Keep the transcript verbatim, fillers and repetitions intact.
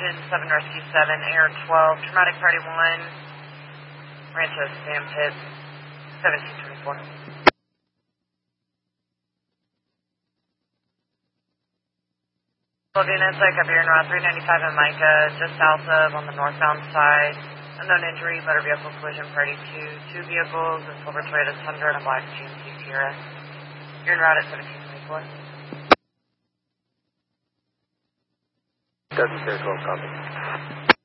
Engine seven Rescue seven, Air twelve, Traumatic Party one, Rancho Sam Pit, seventeen twenty-four. twelve units, I cover your Route three ninety-five in Micah, just south of on the northbound side. Unknown injury, motor vehicle collision party two. Two vehicles, a silver Toyota Tundra and a black G M C Sierra. You're en route at seventeen twenty-four. Doesn't say twelve copy.